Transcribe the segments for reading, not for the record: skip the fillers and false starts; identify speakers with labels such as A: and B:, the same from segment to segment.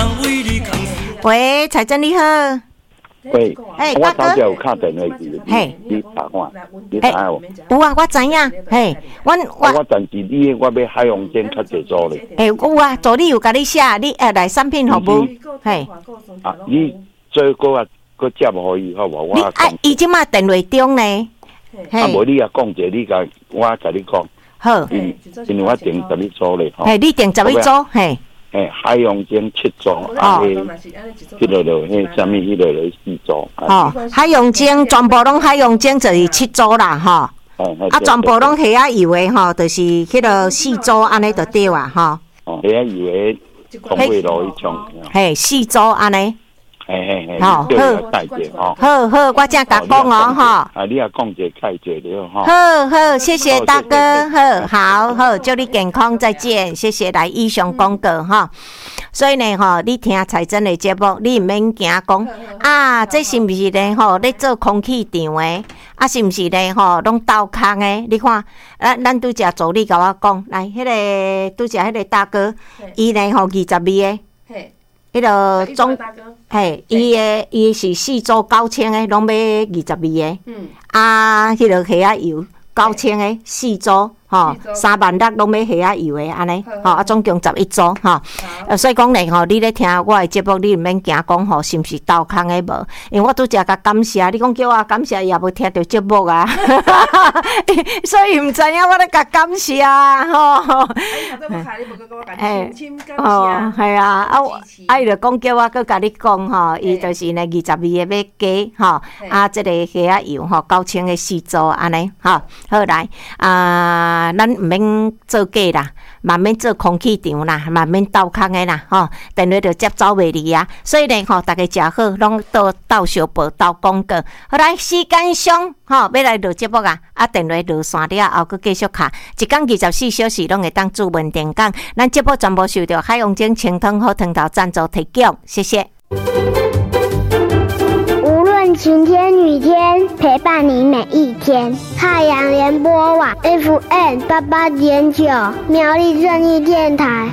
A: 喂，财政你好。
B: 喂，我早就有敲电话去，你打看，你打我。
A: 有啊，我知影，嘿，我
B: 但是你我要海洋间较济做咧。
A: 有啊，助理有甲你写，你来产品服务，嘿。
B: 啊，你最个接互伊好无？我
A: 伊即马电话中呢。
B: 啊，无你讲者，我甲你讲。
A: 好。
B: 因为我定十一组咧，吼。
A: 你定十一组，嘿。
B: 海洋间7组，迄个就迄啥物，迄个就4组。
A: 海洋间全部拢海洋间就是7组啦，吼。全部拢虾仔油的吼，就是迄个4组安尼就对啊，吼。
B: 虾仔油的同位路迄种。
A: 4组安尼。
B: 好，
A: 好，我正甲讲哦，吼。
B: 你也讲者开者了，吼。
A: 好，谢谢大哥，好，祝你健康，再见，谢谢来以上广告哈。所以呢，吼，你听财政的节目，你唔免惊讲啊，这是毋是呢？吼，咧做空气场的，啊，是毋是呢？吼，拢倒空的？你看，咱拄则助理甲我讲，来，迄个拄则迄个大哥，伊呢吼22个。迄个总，伊是4组9000个，拢要22个。迄个虾仔油9000个4组，吼，3万6拢要虾仔油的安尼，吼，总共11组，吼。所以讲咧，吼，你咧听我的节目，你唔免惊讲，吼，是毋是倒空的无？因为我拄则甲感谢，你讲叫我感谢，伊也无听到节目啊，所以唔知影我咧甲感谢啊，吼。系啊，伊就讲叫我搁甲你讲吼，伊就是呢22个要加吼，即个虾仔油吼9000个4组安尼，吼，好来咱唔免做假啦，慢免做空气场啦，慢免倒空的啦，吼，电话就接走袂离啊，所以呢，吼，大家食好，拢倒小报倒广告，好来时间上，吼，要来录节目啊，电话录线了后，佮继续卡，一天24小时拢会当驻文电讲，咱节目全部受到海洋精清汤好汤头赞助提供，谢谢。
C: 无论晴天雨天，陪伴你每一天。太阳联播网 FM 88.9，苗栗正义电台。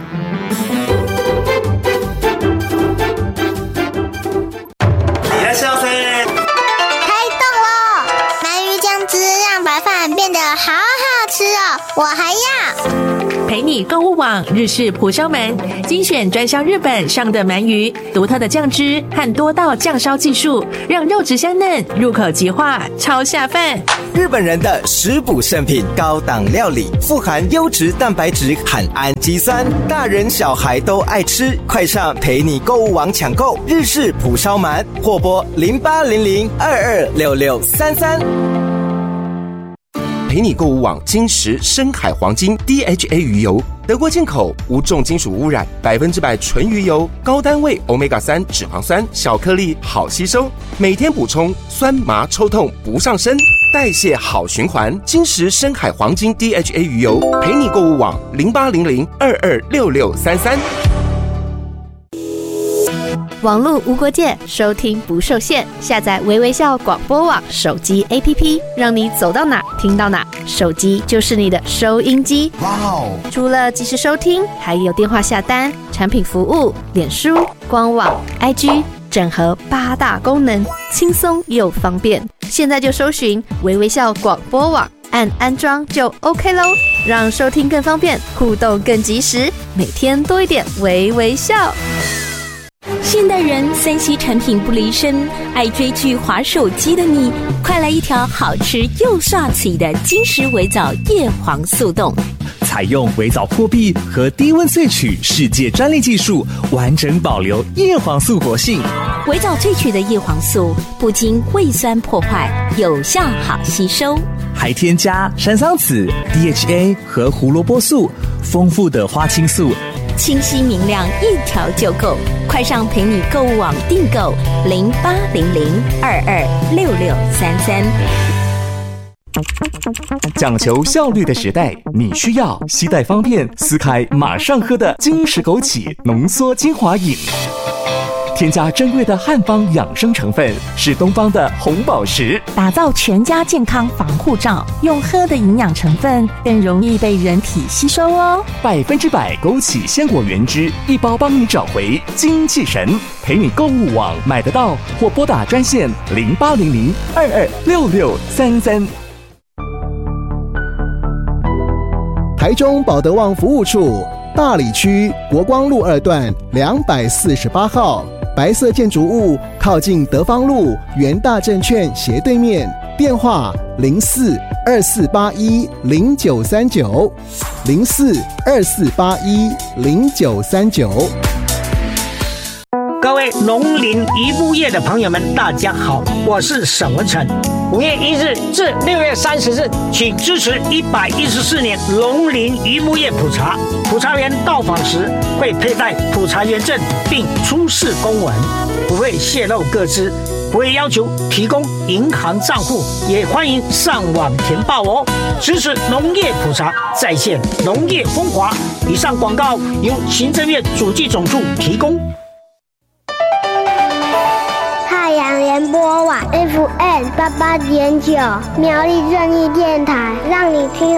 D: 开动喽！鳗鱼酱汁让白饭变得好好吃哦，我还要。
E: 陪你购物网日式蒲烧鳗，精选专销日本上的鳗鱼，独特的酱汁和多道酱烧技术，让肉质香嫩，入口即化，超下饭。
F: 日本人的食补圣品，高档料理，富含优质蛋白质和氨基酸，大人小孩都爱吃。快上陪你购物网抢购日式蒲烧鳗，或拨0800226633。陪你购物网金石深海黄金 DHA 鱼油，德国进口，无重金属污染，100%纯鱼油，高单位 Omega-3 脂肪酸，小颗粒好吸收，每天补充，酸麻抽痛不上身，代谢好循环。金石深海黄金 DHA 鱼油，陪你购物网0800226633。
G: 网络无国界，收听不受限。下载微微笑广播网手机 APP， 让你走到哪听到哪，手机就是你的收音机。哇哦！除了即时收听，还有电话下单、产品服务、脸书、官网、IG， 整合8大功能，轻松又方便。现在就搜寻微微笑广播网，按安装就 OK 咯，让收听更方便，互动更及时，每天多一点微微笑。
H: 现代人3C 产品不离身，爱追剧滑手机的你，快来一条好吃又刷嘴的金石微藻叶黄素冻。
I: 采用微藻破壁和低温萃取世界专利技术，完整保留叶黄素活性。
H: 微藻萃取的叶黄素不经胃酸破坏，有效好吸收，
I: 还添加山桑子、DHA 和胡萝卜素，丰富的花青素，
H: 清晰明亮，一条就够。快上陪你购物网订购0800226633。
I: 讲求效率的时代，你需要携带方便、撕开马上喝的金石枸杞浓缩精华饮。 添加珍贵的汉方养生成分，是东方的红宝石，
E: 打造全家健康防护罩，用喝的营养成分更容易被人体吸收哦。
I: 100%枸杞鲜果原汁，一包帮你找回精气神。陪你购物网买得到，或拨打专线0800226633。
J: 台中保德旺服务处，大里区国光路2段248号，白色建筑物靠近德芳路元大证券斜对面，电话0424810939 0424810939。
K: 各位农林渔牧业的朋友们，大家好，我是沈文成。5月1日至6月30日，请支持114年农林渔牧业普查。普查员到访时会佩戴普查员证，并出示公文，不会泄露个资，不会要求提供银行账户，也欢迎上网填报哦。支持农业普查，再现农业风华。以上广告由行政院主计总处提供。
C: 太阳联播网 FM 88.9，苗栗正义电台，让你听